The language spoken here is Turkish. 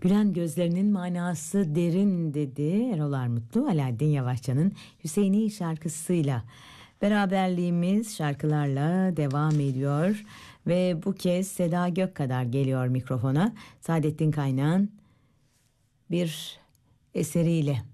Gülen gözlerinin manası derin dedi Erol Armutlu, Alaaddin Yavaşçı'nın Hüseyini şarkısıyla. Beraberliğimiz şarkılarla devam ediyor ve bu kez Seda Gökkadar geliyor mikrofona. Saadettin Kaynağ'ın bir eseriyle.